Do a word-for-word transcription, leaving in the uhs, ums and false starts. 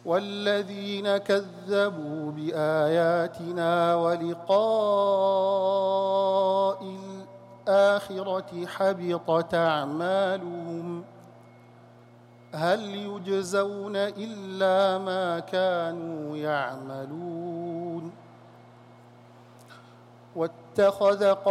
والذين كذبوا بآياتنا ولقاء الآخرة حبطت أعمالهم هل يجزون إلا ما كانوا يعملون. واتخذ